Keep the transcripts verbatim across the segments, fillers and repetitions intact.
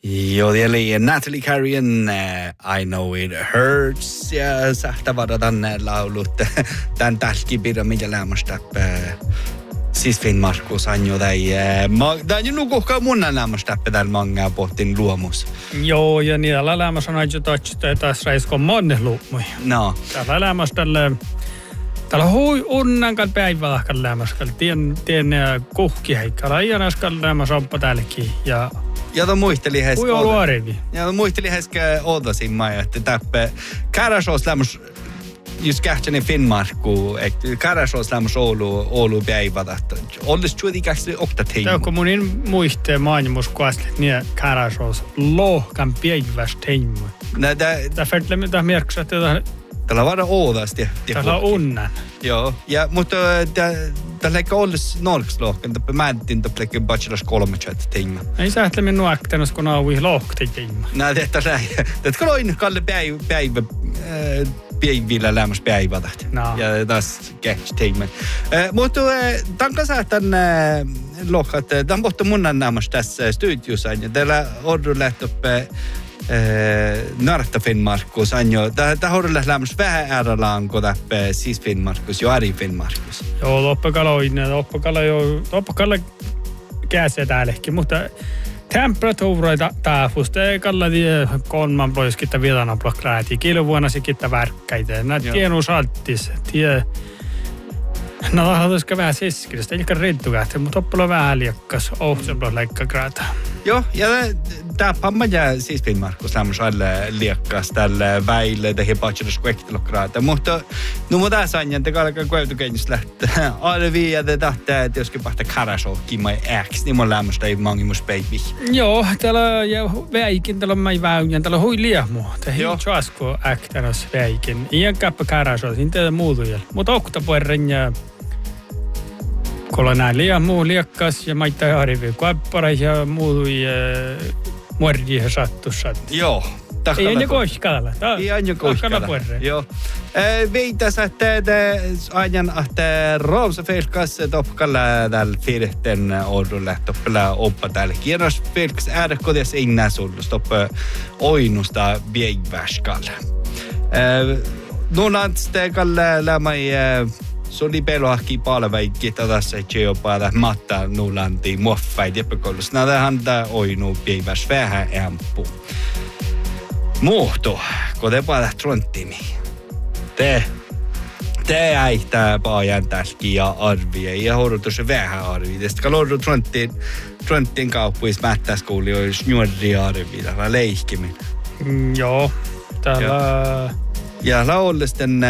Joo, eli Natalie Carrion, uh, I Know It Hurts, ja sähtävada tänne laulut. Tän tälkipirra, mikä lämmästä. Siis Finn Markus Anjo tai tämä on nu kohkaa mun lämmästä täällä mangaa pohtin luomus. Joo, ja niillä lämmässä on aina jotain taas räiskon monne luomui. No. Täällä lämmässä tällä Täällä on hui unnankal päivälahkal lämmäskal. Tien, tien kuhkiheikkala. Ianaskal lämmäs oppa täälläkin. Ja Ja to muisteli hetken. Kui ollut arivi. Ja to muisteli hetken odotasin mä, että täppä Kärasås lämmäs just kähtsäni Finnmarkku. Kärasås lämmäs Oulu, Oulu päivälä. Ollis tuoti kähtsäni okta teima. Tämä on mun muistee maailmus kuaslit niin Kärasås lohkan päiväs teima. Tämä färtlemme tämä merksaa, että tällä vara oodasti. Tällä on unnan. Joo, ja, mutta tällä eikä olisi norkslohken, että mä entin tällä bachelors kolme chat teima. Ei sä ähtele minun äktänyt, kun on lohkti teima. No, tätä näin. Tätä on kalle päivä, päivä, päivillä lämmäs päivältä. No. Ja taas kähtsi teima. Mutta tämän kanssa tämän lohkat, tämän pohtu munnan lämmäs tässä studiossa. Täällä on lähtöpä Narta Finnmarkus Anjo. Tämä on lämmäs vähän äärälaan, kun täppä siis Finnmarkus, jo Ari Finnmarkus. Joo, loppakala on, loppakala jo, loppakala käsee täälläkin, mutta temperatuureita tääfusta ei kalladi kolman poiskittä vietana blokklaati, kilovuonna sikittä värkkäitä. Nää tienu salttis, tie. No tahdoiska vähän seskistä, eikä rintukähtä, mutta oppilla vähän liekkas, ohtselua leikkagraata. Joo, ja tämä pamma jää siis Finnmarkus lämmäs alle liekkas tälle väille, tähän bachelors kuektelokraata. Mutta no mun tässä on, että kalkaa kuevtukennys lähtee arviin, ja te tahtaa, että joskin pahtaa Kärasåkin mai äks, niin mun lämmästä ei mangimus baby. Joo, täällä ja väikin, täällä on mai väyjän, täällä on hui liehmu. Tämä hii tjasko äktänos väikin. Iän käppä Kärasås, niin teitä muutuja. Mutta oktapuerren ja kolla näin liian muu liekkas ja maittaa ja arvii kuapparai ja muutui muordi ja sattussat. Joo. Ei aina koiskalla. Ei aina koiskalla. Joo. Veitäs, että ajan, että Roomsa felkas toppakalla täällä firten ordulle toppala oppa täällä. Kierros felkas ääräkodias inna sullu stoppa oinusta vieiväskalla. Nuunantstekalla lämmäi se oli peloahki palveikki tässä jopa matta nulanti muoffai tiepäkoulussa. Näitä häntä oinu päiväs vähän ämppu. Muhto, kun te paljon tronttimi. Te, te äihtää paajan tälki ja arvia ja hoidutus vähän arvia. Tästä kun luodu tronttiin, tronttiin kauppuissa mättäskouli olisi nuori arvia, tällä leihkimin. Mm, joo, täällä. Ja laullisten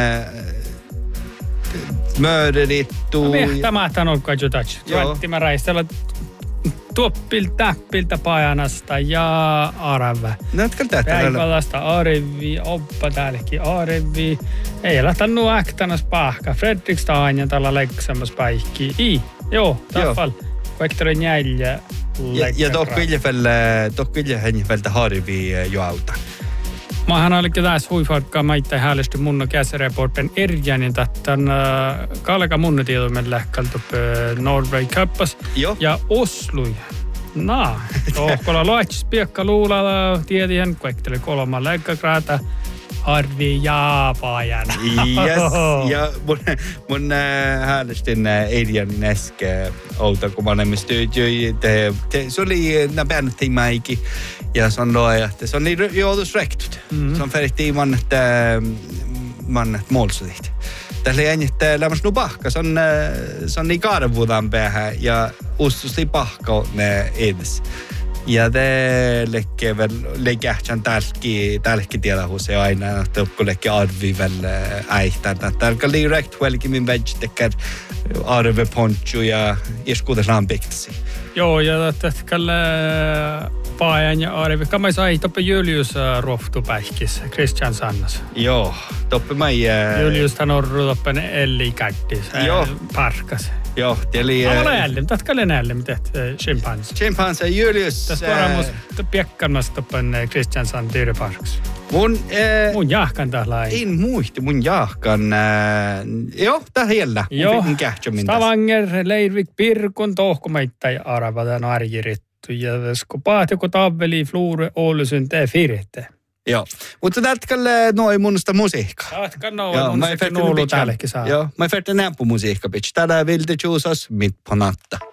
mööderittu. No tämä on ollut kai jotain. Tronttima raistella tuoppilta, täppiltä pajanasta ja arve. Näetkö tätä? Päivälasta arvi, oppa täälläkin arvi. Ei lähtenyt äktänas pahka. Fredrikstad tällä leikkaamassa paikki. I, joo, taffal. Kuektori njälja leikkaa. Ja tokkille hänjältä harvi jo auta. Mähän olikin tässä huifarkkaa maittain häälesty munno käsireporten erjänin tättän kalka munno tietoimen lähkältä Norway Cuppas ja Oslui. Naa, tohkolla loetsis piekka luulalla tietihän, kuekteli kolman läikkakraata. Arvi jaapajan. Yes. Ja mun, mun äh, häälestin äh, Erjanin äsken outa, kun mä olemme studioi. Se oli nää bännettiin mäikin. Ja se on loja, että se on niin joudusrektut. Mm-hmm. Se on färdigt mannet, äh, mannet målsudit. Tässä ei että lämmäs nu pahka. Se on, äh, se on niin karvuudan päähän ja ustusti pahka ne edes. Ja te lekkee vel lekähtsän tälki tälki tiedahus ja aina tokko lekke arvi vel äihtän. Tälkä oli rekt velkin min veg tekkär arve ponchu ja iskuudes rampiktasi. Joo, ja tätkällä paajan ja arvi. Kamai sai toppe Julius ruoftu päihkis Christian Sannas. Joo, toppe mai Julius tan orru toppen Elli kättis. Joo, parkas. Joo, eli Amala ällim, tätkällä nällim teet chimpanssi. Chimpanssi Julius. Tässä paramus piekkanmas toppen Christian San Tyre Parks. Mun äh, mun jahkan tällä ei. En muisti mun jahkan. Äh, joo, tää hiellä. Joo. Stavanger, Leirvik, Pirkon, Tohkomaittai, Aravadan arjirit. Ja kun paat joku tavveli, fluure, Ålesund, det är firte. Joo, mutta tätkälle noin musta musiikkaa. Tätkälle noin musta nuolu täällekin saa. Joo, mä färte nämppu musiikka, bitch. Tällä vilti tjuusas mit på natta.